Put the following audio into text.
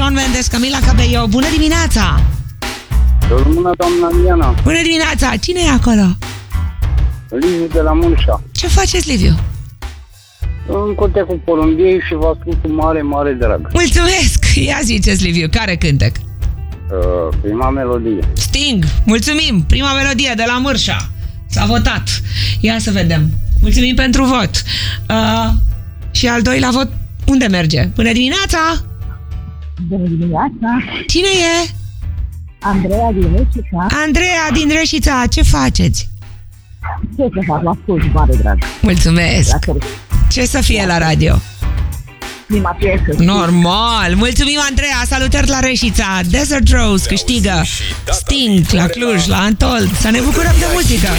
Shawn Mendes, Camila Cabello. Bună dimineața! Bună, doamna Diana. Bună dimineața! Cine e acolo? Liviu de la Mureșa. Ce faceți, Liviu? În curtea cu porumbiei și vă ascult cu mare, mare drag. Mulțumesc! Ia ziceți, Liviu, care cântec? Prima melodie. Sting! Mulțumim! Prima melodie de la Mârșa. S-a votat. Ia să vedem. Mulțumim pentru vot. Și al doilea vot, unde merge? Bună dimineața! Bună dimineața! Cine e? Andreea din Reșița. Andreea din Reșița. Ce faceți? Ce să fac? La ascult, mare drag. Mulțumesc! La care... Ce să fie la radio? Prima piesă. Normal! Mulțumim, Andreea! Salutări la Reșița! Desert Rose câștigă Sting la Cluj, la Antold. Să ne bucurăm de muzică!